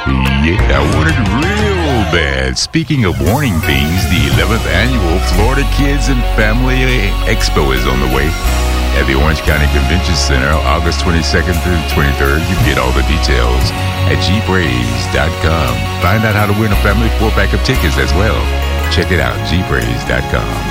Yeah, I want it real bad. Speaking of warning things, the 11th annual Florida Kids and Family Expo is on the way at the Orange County Convention Center, August 22nd through 23rd. You can get all the details at gpraise.com. Find out how to win a family 4-pack of tickets as well. Check it out, gpraise.com.